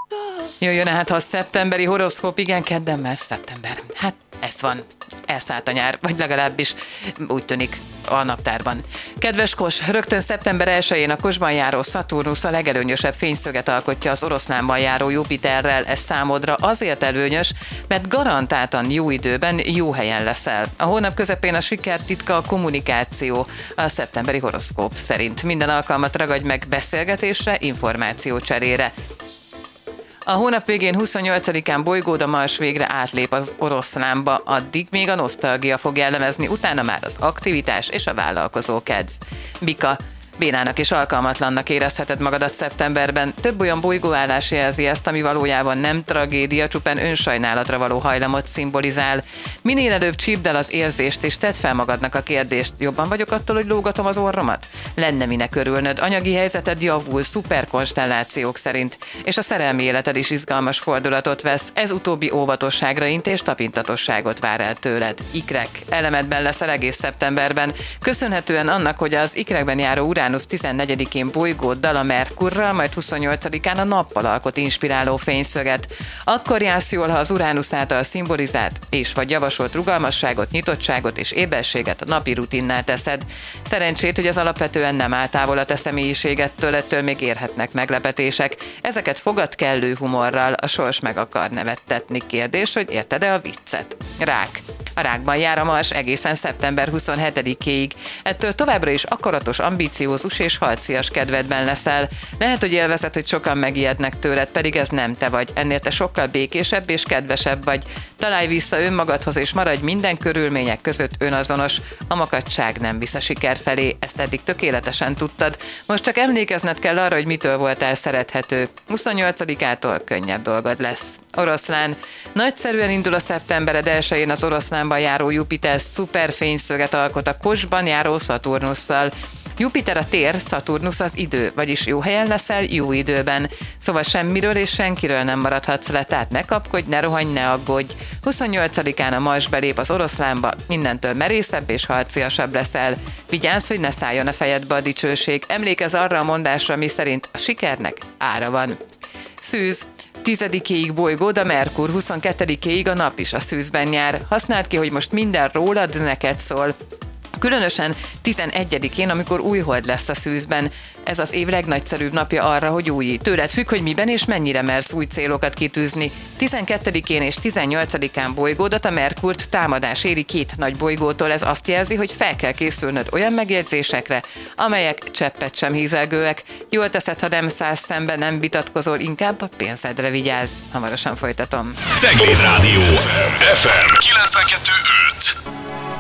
Jöjjön hát, ha a szeptemberi horoszkóp, igen, kedden már szeptember. Hát ez van, elszállt a nyár, vagy legalábbis úgy tűnik a naptárban. Kedves Kos, rögtön szeptember 1-én a Kosban járó Szaturnusz a legelőnyösebb fényszöget alkotja az Oroszlánban járó Jupiterrel. Ez számodra azért előnyös, mert garantáltan jó időben, jó helyen leszel. A hónap közepén a siker titka a kommunikáció, a szeptemberi horoszkóp szerint. Minden alkalmat ragadj meg beszélgetésre, információcserére. A hónap végén 28-án bolygód, a Mars végre átlép az Oroszlánba, addig még a nosztalgia fog jellemezni, utána már az aktivitás és a vállalkozókedv. Bika, bénának és alkalmatlannak érezheted magadat szeptemberben. Több olyan bolygóállás jelzi ezt, ami valójában nem tragédia, csupán önsajnálatra való hajlamot szimbolizál. Minél előbb csípd el az érzést, és tedd fel magadnak a kérdést: jobban vagyok attól, hogy lógatom az orromat? Lenne minek örülnöd, anyagi helyzeted javul, szuperkonstellációk szerint, és a szerelmi életed is izgalmas fordulatot vesz. Ez utóbbi óvatosságra int és tapintatosságot vár el tőled. Ikrek, elemedben leszel egész szeptemberben, köszönhetően annak, hogy az ikrekben járó Uránusz 14-én bolygóddal, a Merkurral, majd 28-án a nappal alkot inspiráló fényszöget. Akkor jársz jól, ha az Uránusz által szimbolizált és vagy javasolt rugalmasságot, nyitottságot és éberséget a napi rutinnál teszed. Szerencsét, hogy ez alapvetően nem áll távol a te személyiségettől, ettől még érhetnek meglepetések. Ezeket fogad kellő humorral, a sors meg akar nevettetni. Kérdés, hogy érted-e a viccet? Rák. A Rákban jár a Mars egészen szeptember 27-éig. Ettől továbbra is akaratos, ambiciózus és harcias kedvedben leszel. Lehet, hogy élvezed, hogy sokan megijednek tőled, pedig ez nem te vagy. Ennél te sokkal békésebb és kedvesebb vagy. Találj vissza önmagadhoz, és maradj minden körülmények között önazonos. A makacság nem visz a siker felé, ezt eddig tökéletesen tudtad. Most csak emlékezned kell arra, hogy mitől voltál szerethető. 28-ától könnyebb dolgod lesz. Oroszlán. Nagyszerűen indul a szeptembered 1-én az Oroszlánban járó Jupiter szuper fényszöget alkot a Kosban járó Szaturnusszal. Jupiter a tér, Szaturnusz az idő, vagyis jó helyen leszel, jó időben. Szóval semmiről és senkiről nem maradhatsz le, tehát ne kapkodj, ne rohanj, ne aggódj. 28-án a Mars belép az Oroszlánba, innentől merészebb és harciasabb leszel. Vigyázz, hogy ne szálljon a fejedbe a dicsőség. Emlékezz arra a mondásra, mi szerint a sikernek ára van. Szűz. 10-éig bolygód, a Merkur, 22-éig a nap is a szűzben jár. Használd ki, hogy most minden rólad, neked szól. Különösen 11-én, amikor új hold lesz a szűzben. Ez az év legnagyszerűbb napja arra, hogy újít. Tőled függ, hogy miben és mennyire mersz új célokat kitűzni. 12-én és 18-án bolygódat, a Merkurt támadás éri 2 nagy bolygótól. Ez azt jelzi, hogy fel kell készülnöd olyan megjegyzésekre, amelyek cseppet sem hízelgőek. Jól teszed, ha nem szállsz szembe, nem vitatkozol, inkább a pénzedre vigyázz. Hamarosan folytatom. Cegléd Rádió FM 92.5.